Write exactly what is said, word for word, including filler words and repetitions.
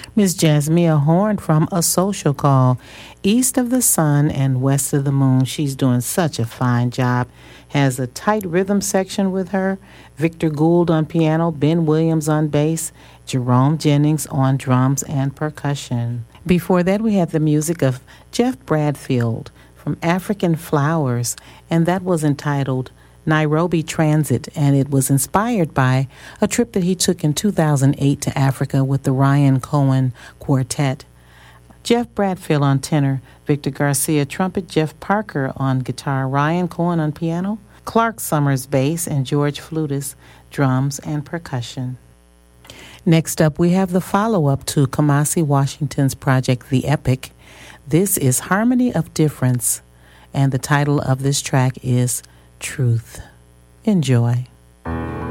Miss Jasmia Horn from A Social Call. East of the Sun and West of the Moon. She's doing such a fine job. Has a tight rhythm section with her. Victor Gould on piano, Ben Williams on bass, Jerome Jennings on drums and percussion. Before that, we had the music of Jeff Bradfield from African Flowers, and that was entitled Nairobi Transit, and it was inspired by a trip that he took in two thousand eight to Africa with the Ryan Cohen Quartet. Jeff Bradfield on tenor, Victor Garcia trumpet, Jeff Parker on guitar, Ryan Cohen on piano, Clark Summers bass, and George Flutis drums and percussion. Next up, we have the follow-up to Kamasi Washington's project, The Epic. This is Harmony of Difference, and the title of this track is Truth. Enjoy.